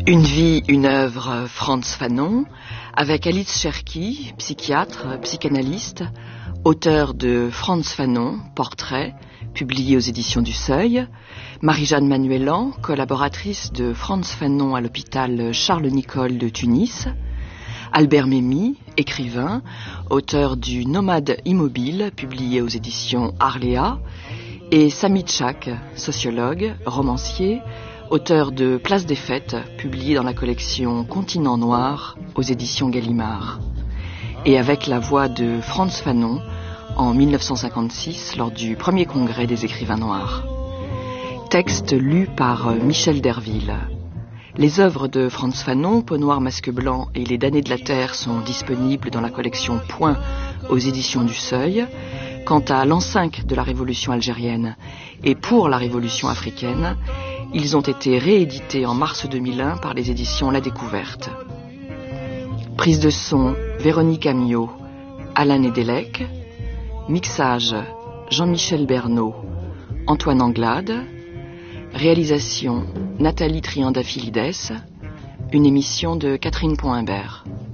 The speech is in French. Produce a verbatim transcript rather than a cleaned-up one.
Une vie, une œuvre, Frantz Fanon, avec Alice Cherki, psychiatre, psychanalyste, auteur de Frantz Fanon, Portrait, publié aux éditions du Seuil, Marie-Jeanne Manuelan, collaboratrice de Frantz Fanon à l'hôpital Charles-Nicolle de Tunis, Albert Memmi, écrivain, auteur du Nomade immobile, publié aux éditions Arléa, et Samy Tchak, sociologue, romancier, auteur de Place des Fêtes, publié dans la collection Continent Noir aux éditions Gallimard, et avec la voix de Frantz Fanon en mille neuf cent cinquante-six lors du premier congrès des écrivains noirs. Texte lu par Michel Derville. Les œuvres de Frantz Fanon, Peau noire, masque blanc et Les damnés de la terre sont disponibles dans la collection Point aux éditions du Seuil. Quant à l'an cinq de la révolution algérienne et Pour la révolution africaine, ils ont été réédités en mars deux mille un par les éditions La Découverte. Prise de son, Véronique Amiot, Alain Nedelec. Mixage, Jean-Michel Bernot, Antoine Anglade. Réalisation, Nathalie Triandafilides. Une émission de Catherine Poimbert.